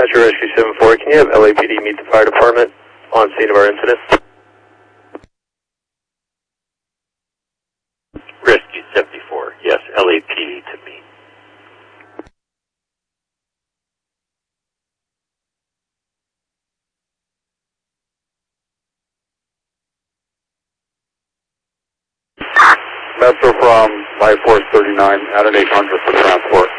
Dispatcher Rescue 74, can you have LAPD meet the fire department on scene of our incident? Rescue 74, yes, LAPD to me. Metro from Life Force 39, out of a contract for transport.